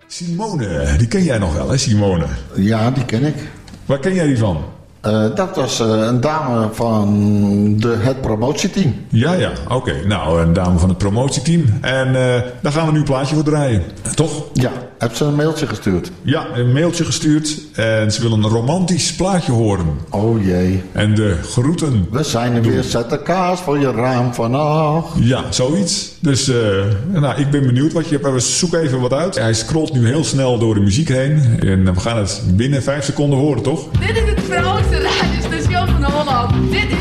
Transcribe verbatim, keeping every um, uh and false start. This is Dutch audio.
Simone, die ken jij nog wel, hè, Simone? Ja, die ken ik. Waar ken jij die van? Uh, dat was uh, een dame van de, het promotieteam. Ja, ja, oké. Okay. Nou, een dame van het promotieteam. En uh, daar gaan we nu een plaatje voor draaien. Toch? Ja, heb ze een mailtje gestuurd? Ja, een mailtje gestuurd. En ze wil een romantisch plaatje horen. Oh jee. En de groeten. We zijn er weer, zet de kaas voor je raam vannacht. Ja, zoiets. Dus uh, nou, ik ben benieuwd wat je hebt. We zoeken even wat uit. Hij scrolt nu heel snel door de muziek heen. En we gaan het binnen vijf seconden horen, toch? Dit is het vrouwelijkste radiostation van Holland. Dit is